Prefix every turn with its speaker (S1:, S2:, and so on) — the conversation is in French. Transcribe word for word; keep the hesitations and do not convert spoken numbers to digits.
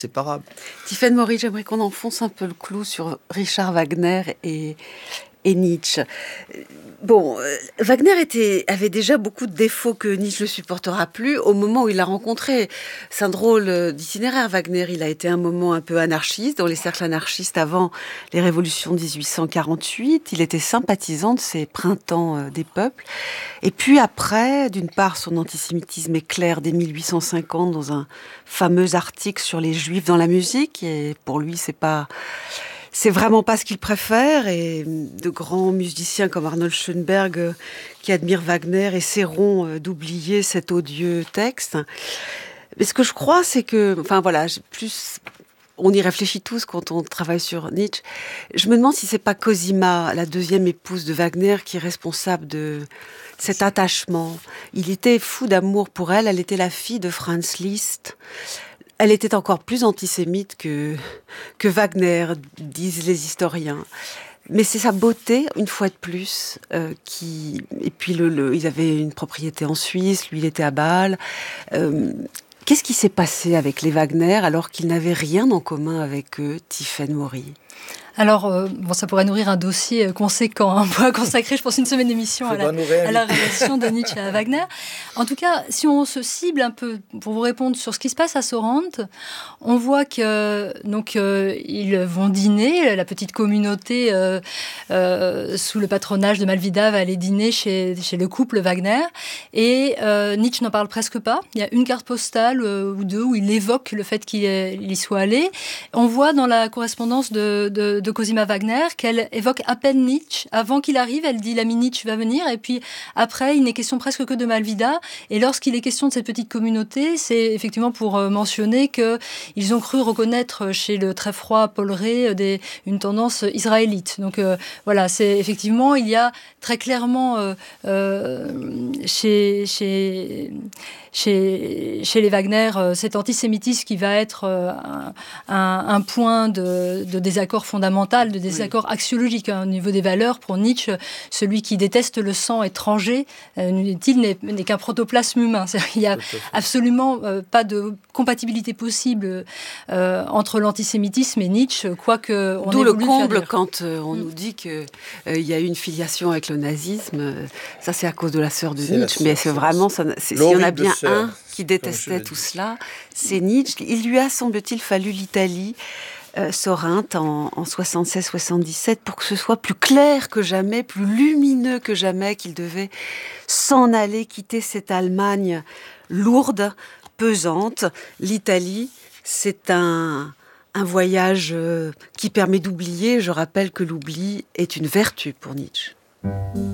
S1: séparable.
S2: Tiffaine Maury, j'aimerais qu'on enfonce un peu le clou sur Richard Wagner et, et Nietzsche. Bon, euh, Wagner était, avait déjà beaucoup de défauts que Nietzsche ne supportera plus au moment où il l'a rencontré. C'est un drôle euh, d'itinéraire, Wagner. Il a été un moment un peu anarchiste, dans les cercles anarchistes avant les révolutions de dix-huit cent quarante-huit. Il était sympathisant de ces printemps euh, des peuples. Et puis après, d'une part, son antisémitisme est clair dès mille huit cent cinquante dans un fameux article sur les juifs dans la musique. Et pour lui, c'est pas... C'est vraiment pas ce qu'il préfère, et de grands musiciens comme Arnold Schoenberg, euh, qui admirent Wagner, essaieront euh, d'oublier cet odieux texte. Mais ce que je crois, c'est que, enfin voilà, plus on y réfléchit tous quand on travaille sur Nietzsche. Je me demande si c'est pas Cosima, la deuxième épouse de Wagner, qui est responsable de cet attachement. Il était fou d'amour pour elle. Elle était la fille de Franz Liszt. Elle était encore plus antisémite que, que Wagner, disent les historiens. Mais c'est sa beauté, une fois de plus, euh, qui... Et puis, le, le... ils avaient une propriété en Suisse, lui, il était à Bâle. Euh... Qu'est-ce qui s'est passé avec les Wagner alors qu'ils n'avaient rien en commun avec eux, Tiffaine Maury ?
S3: Alors, euh, bon, ça pourrait nourrir un dossier conséquent. Hein. On pourrait consacrer, je pense, une semaine d'émission à la, à la relation de Nietzsche à Wagner. En tout cas, si on se cible un peu, pour vous répondre sur ce qui se passe à Sorrente, on voit que donc euh, ils vont dîner, la petite communauté euh, euh, sous le patronage de Malvida va aller dîner chez, chez le couple Wagner, et euh, Nietzsche n'en parle presque pas. Il y a une carte postale euh, ou deux où il évoque le fait qu'il y soit allé. On voit dans la correspondance de, de de Cosima Wagner, qu'elle évoque à peine Nietzsche. Avant qu'il arrive, elle dit l'ami Nietzsche va venir, et puis après, il n'est question presque que de Malvida. Et lorsqu'il est question de cette petite communauté, c'est effectivement pour mentionner qu'ils ont cru reconnaître chez le très froid Paul Rée des, une tendance israélite. Donc euh, voilà, c'est effectivement, il y a très clairement euh, euh, chez, chez, chez, chez les Wagner euh, cet antisémitisme qui va être euh, un, un, un point de, de désaccord fondamental, de désaccord oui. axiologique hein, au niveau des valeurs. Pour Nietzsche, celui qui déteste le sang étranger, euh, dit-il, n'est, n'est qu'un protoplasme humain. C'est-à-dire qu'il n'y a absolument euh, pas de compatibilité possible euh, entre l'antisémitisme et Nietzsche, quoique on
S2: D'où
S3: ait
S2: le
S3: voulu
S2: comble
S3: faire dire.
S2: quand euh, on mm. nous dit qu'il euh, y a eu une filiation avec le nazisme. Ça, c'est à cause de la sœur de c'est Nietzsche. Sœur, mais c'est, c'est vraiment, ça, c'est, s'il y en a bien sœur, un qui détestait tout cela, c'est Nietzsche. Il lui a, semble-t-il, fallu l'Italie, Euh, Sorrente en, en soixante-seize soixante-dix-sept pour que ce soit plus clair que jamais, plus lumineux que jamais qu'il devait s'en aller, quitter cette Allemagne lourde, pesante. L'Italie, c'est un, un voyage euh, qui permet d'oublier. Je rappelle que l'oubli est une vertu pour Nietzsche.